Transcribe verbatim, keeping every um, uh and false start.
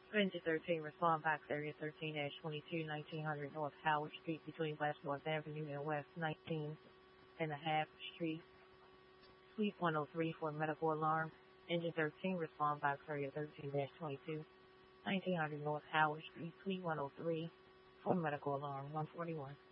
Engine thirteen, respond box area thirteen twenty-two, nineteen hundred North Howard Street between West North Avenue and West nineteenth and a half Street, Suite one oh three for medical alarm. Engine thirteen, respond box area thirteen twenty-two, nineteen hundred North Howard Street, Suite one oh three for medical alarm. one forty-one.